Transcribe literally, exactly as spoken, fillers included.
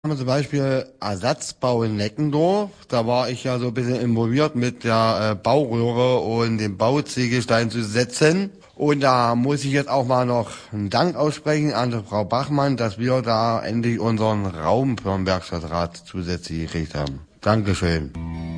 Haben wir zum Beispiel Ersatzbau in Neckendorf. Da war ich ja so ein bisschen involviert mit der äh, Bauröhre und dem Bauziegelstein zu setzen. Und da muss ich jetzt auch mal noch einen Dank aussprechen an die Frau Bachmann, dass wir da endlich unseren Raum für den Werkstattrat zusätzlich gekriegt haben. Dankeschön.